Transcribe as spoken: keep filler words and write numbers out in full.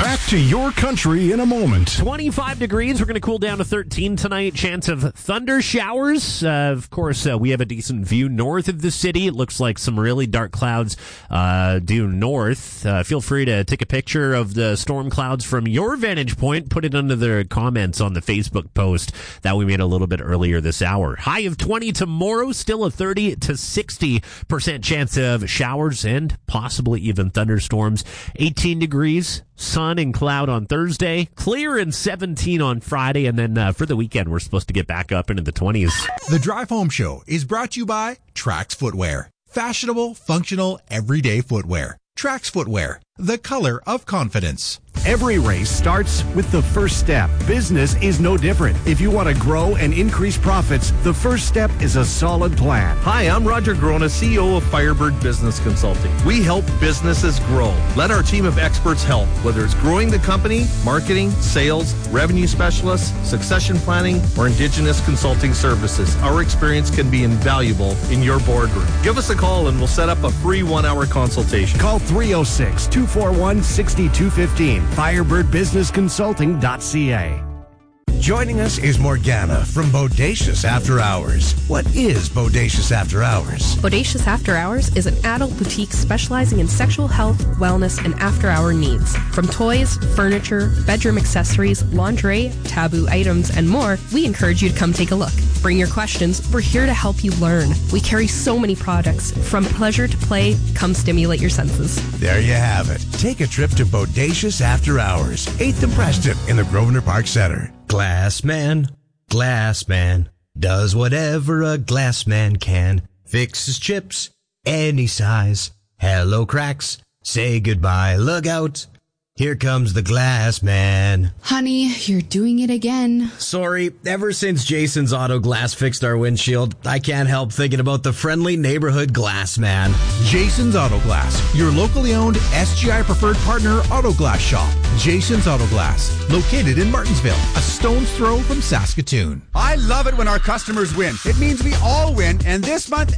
Back to your country in a moment. twenty-five degrees. We're going to cool down to thirteen tonight. Chance of thunder showers. Uh, of course, uh, we have a decent view north of the city. It looks like some really dark clouds uh, due north. Uh, feel free to take a picture of the storm clouds from your vantage point. Put it under the comments on the Facebook post that we made a little bit earlier this hour. High of twenty tomorrow. Still a thirty to sixty percent chance of showers and possibly even thunderstorms. eighteen degrees. Sun and cloud on Thursday, clear and seventeen on Friday, and then uh, for the weekend, we're supposed to get back up into the twenties. The Drive Home Show is brought to you by Trax Footwear. Fashionable, functional, everyday footwear. Trax Footwear, the color of confidence. Every race starts with the first step. Business is no different. If you want to grow and increase profits, the first step is a solid plan. Hi, I'm Roger Grona, C E O of Firebird Business Consulting. We help businesses grow. Let our team of experts help, whether it's growing the company, marketing, sales, revenue specialists, succession planning, or indigenous consulting services. Our experience can be invaluable in your boardroom. Give us a call and we'll set up a free one-hour consultation. Call three oh six, two four one, six two one five. firebird business consulting dot c a. Joining us is Morgana from Bodacious After Hours. What is Bodacious After Hours? Bodacious After Hours is an adult boutique specializing in sexual health, wellness, and after-hour needs. From toys, furniture, bedroom accessories, lingerie, taboo items, and more, we encourage you to come take a look. Bring your questions. We're here to help you learn. We carry so many products. From pleasure to play, come stimulate your senses. There you have it. Take a trip to Bodacious After Hours, eighth and Preston in the Grosvenor Park Centre. Glass man, glass man, does whatever a glass man can. Fixes chips, any size. Hello cracks, say goodbye, look out. Here comes the glass man. Honey, you're doing it again. Sorry, ever since Jason's Auto Glass fixed our windshield, I can't help thinking about the friendly neighborhood glass man. Jason's Auto Glass, your locally owned S G I preferred partner auto glass shop. Jason's Auto Glass, located in Martinsville, a stone's throw from Saskatoon. I love it when our customers win. It means we all win, and this month,